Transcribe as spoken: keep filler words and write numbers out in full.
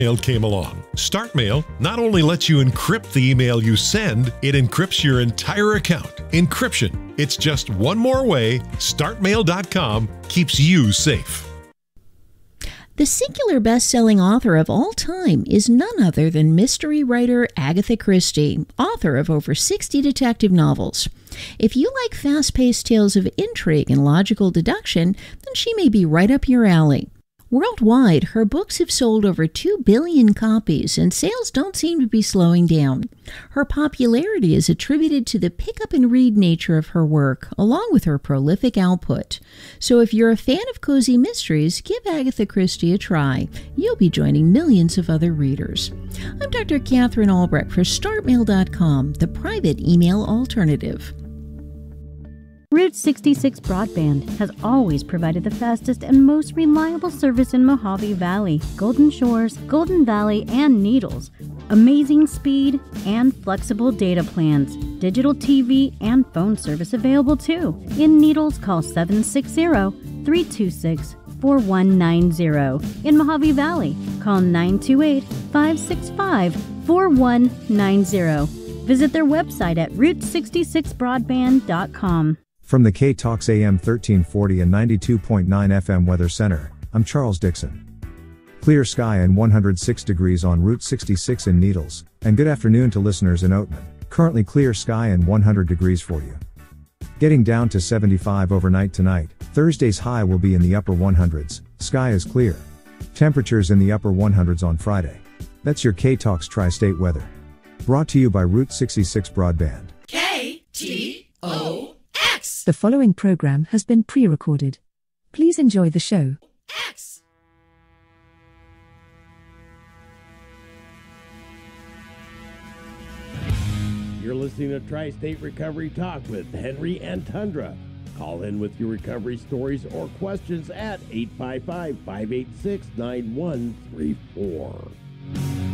StartMail came along. StartMail not only lets you encrypt the email you send, it encrypts your entire account. Encryption. It's just one more way StartMail dot com keeps you safe. The singular best-selling author of all time is none other than mystery writer Agatha Christie, author of over sixty detective novels. If you like fast-paced tales of intrigue and logical deduction, then she may be right up your alley. Worldwide, her books have sold over two billion copies, and sales don't seem to be slowing down. Her popularity is attributed to the pick-up-and-read nature of her work, along with her prolific output. So if you're a fan of cozy mysteries, give Agatha Christie a try. You'll be joining millions of other readers. I'm Doctor Catherine Albrecht for StartMail dot com, the private email alternative. Route sixty-six Broadband has always provided the fastest and most reliable service in Mojave Valley, Golden Shores, Golden Valley, and Needles. Amazing speed and flexible data plans. Digital T V and phone service available too. In Needles, call seven six zero, three two six, four one nine zero. In Mojave Valley, call nine two eight, five six five, four one nine zero. Visit their website at route sixty-six broadband dot com. From the K-Talks A M thirteen forty and ninety-two point nine F M Weather Center, I'm Charles Dixon. Clear sky and one hundred six degrees on Route sixty-six in Needles, and good afternoon to listeners in Oatman. Currently clear sky and one hundred degrees for you. Getting down to seventy-five overnight tonight, Thursday's high will be in the upper hundreds, sky is clear. Temperatures in the upper hundreds on Friday. That's your K-Talks Tri-State weather. Brought to you by Route sixty-six Broadband. K T O X. The following program has been pre-recorded. Please enjoy the show. X. You're listening to Tri-State Recovery Talk with Henry and Tundra. Call in with your recovery stories or questions at eight five five, five eight six, nine one three four.